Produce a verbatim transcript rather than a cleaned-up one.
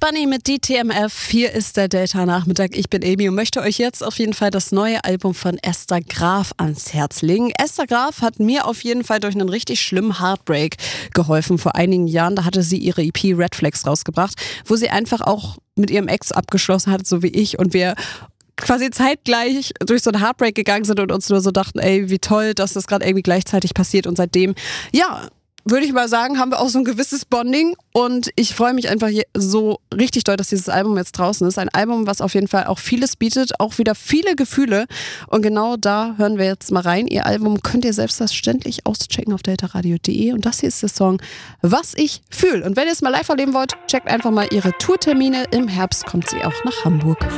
Bunny mit D T M F. Hier ist der Delta-Nachmittag. Ich bin Amy und möchte euch jetzt auf jeden Fall das neue Album von Esther Graf ans Herz legen. Esther Graf hat mir auf jeden Fall durch einen richtig schlimmen Heartbreak geholfen. Vor einigen Jahren, da hatte sie ihre E P Red Flags rausgebracht, wo sie einfach auch mit ihrem Ex abgeschlossen hat, so wie ich, und wir quasi zeitgleich durch so einen Heartbreak gegangen sind und uns nur so dachten, ey, wie toll, dass das gerade irgendwie gleichzeitig passiert. Und seitdem, ja, würde ich mal sagen, haben wir auch so ein gewisses Bonding und ich freue mich einfach so richtig doll, dass dieses Album jetzt draußen ist. Ein Album, was auf jeden Fall auch vieles bietet, auch wieder viele Gefühle, und genau da hören wir jetzt mal rein. Ihr Album könnt ihr selbstverständlich auschecken auf deltaradio punkt de und das hier ist der Song Was ich fühle. Und wenn ihr es mal live erleben wollt, checkt einfach mal ihre Tourtermine. Im Herbst kommt sie auch nach Hamburg.